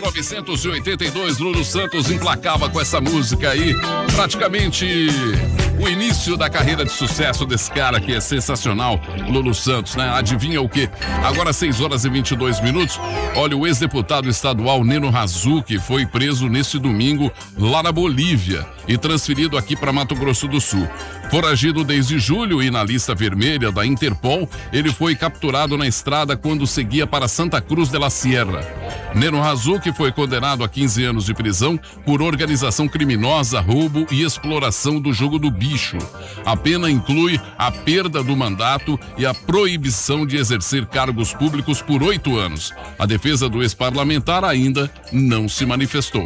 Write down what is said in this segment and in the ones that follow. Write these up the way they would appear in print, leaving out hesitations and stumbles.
1982, Lulu Santos emplacava com essa música aí, praticamente o início da carreira de sucesso desse cara que é sensacional, Lulu Santos, né? Adivinha o quê? Agora 6h22. Olha, o ex-deputado estadual Neno Razuki foi preso neste domingo lá na Bolívia e transferido aqui para Mato Grosso do Sul. Foragido desde julho e na lista vermelha da Interpol, ele foi capturado na estrada quando seguia para Santa Cruz de la Sierra. Neno Razuki foi condenado a 15 anos de prisão por organização criminosa, roubo e exploração do jogo do bicho. A pena inclui a perda do mandato e a proibição de exercer cargos públicos por 8 anos. A defesa do ex-parlamentar ainda não se manifestou.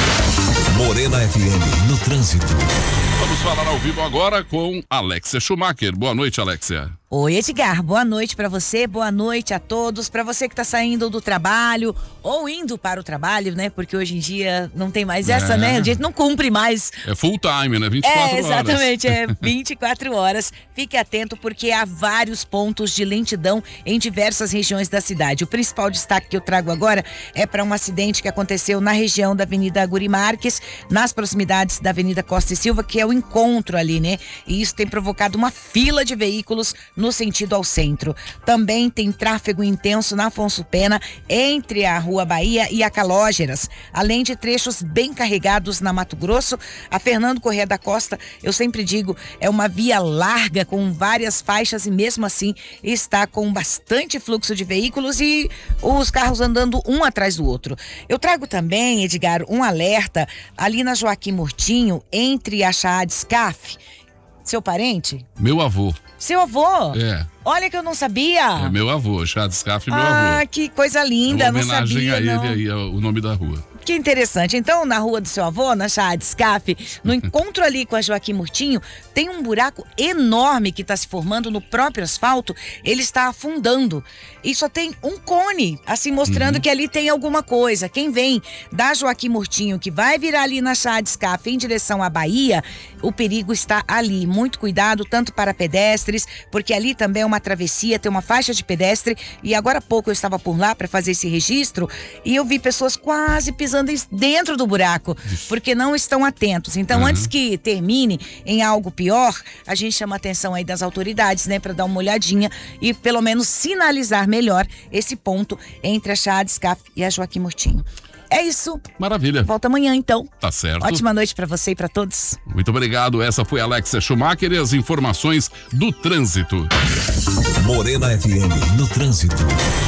Morena FM no trânsito. Vamos falar ao vivo agora com Alexia Schumacher. Boa noite, Alexia. Oi, Edgar, boa noite pra você, boa noite a todos, pra você que tá saindo do trabalho ou indo para o trabalho, né, porque hoje em dia não tem mais essa, né, a gente não cumpre mais. É full time, né, 24 horas. Exatamente, é 24 horas, fique atento porque há vários pontos de lentidão em diversas regiões da cidade. O principal destaque que eu trago agora é para um acidente que aconteceu na região da Avenida Guri Marques, nas proximidades da Avenida Costa e Silva, que é o encontro ali, né, e isso tem provocado uma fila de veículos no sentido ao centro. Também tem tráfego intenso na Afonso Pena, entre a Rua Bahia e a Calógeras, além de trechos bem carregados na Mato Grosso. A Fernando Corrêa da Costa, eu sempre digo, é uma via larga com várias faixas e mesmo assim está com bastante fluxo de veículos e os carros andando um atrás do outro. Eu trago também, Edgar, um alerta ali na Joaquim Murtinho, entre a Chaades CAF. Seu parente? Meu avô. Seu avô? É. Olha que eu não sabia. É meu avô, Chaades CAF, meu avô. Ah, que coisa linda, não sabia. Homenagem a ele não. aí, é o nome da rua. Que interessante. Então, na rua do seu avô, na Chaades CAF, no encontro ali com a Joaquim Murtinho, tem um buraco enorme que está se formando no próprio asfalto. Ele está afundando. E só tem um cone, assim, mostrando que ali tem alguma coisa. Quem vem da Joaquim Murtinho, que vai virar ali na Chaades CAF em direção à Bahia, o perigo está ali. Muito cuidado, tanto para pedestres, porque ali também é uma travessia, tem uma faixa de pedestre. E agora há pouco eu estava por lá para fazer esse registro e eu vi pessoas quase pisando dentro do buraco, porque não estão atentos. Então, antes que termine em algo pior, a gente chama a atenção aí das autoridades, né, para dar uma olhadinha e pelo menos sinalizar melhor esse ponto entre a Chaades CAF e a Joaquim Murtinho. É isso. Maravilha. Volta amanhã, então. Tá certo. Ótima noite pra você e pra todos. Muito obrigado. Essa foi a Alexia Schumacher e as informações do trânsito. Morena FM no trânsito.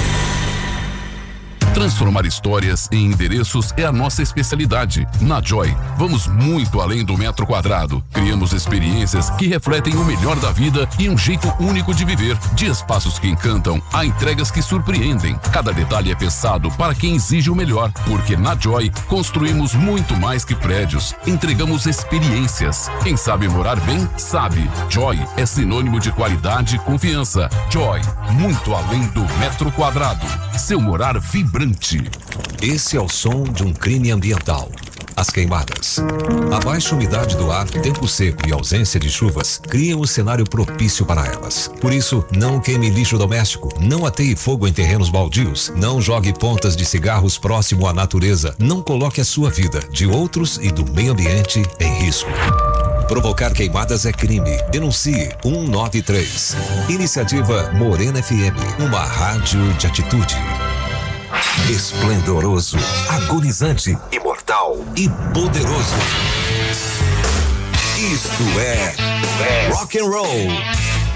Transformar histórias em endereços é a nossa especialidade. Na Joy, vamos muito além do metro quadrado. Criamos experiências que refletem o melhor da vida e um jeito único de viver. De espaços que encantam a entregas que surpreendem. Cada detalhe é pensado para quem exige o melhor, porque na Joy construímos muito mais que prédios. Entregamos experiências. Quem sabe morar bem, sabe. Joy é sinônimo de qualidade e confiança. Joy, muito além do metro quadrado. Seu morar vibrante. Esse é o som de um crime ambiental. As queimadas. A baixa umidade do ar, tempo seco e ausência de chuvas criam o cenário propício para elas. Por isso, não queime lixo doméstico, não ateie fogo em terrenos baldios, não jogue pontas de cigarros próximo à natureza, não coloque a sua vida, de outros e do meio ambiente em risco. Provocar queimadas é crime. Denuncie 193. Iniciativa Morena FM, uma rádio de atitude. Esplendoroso, agonizante, imortal e poderoso. Isto é rock and roll.